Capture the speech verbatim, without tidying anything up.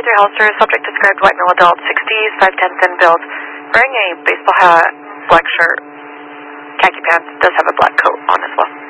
three Hollister, subject described white male adult, sixties, five ten, thin build, wearing a baseball hat, black shirt, khaki pants, does have a black coat on as well.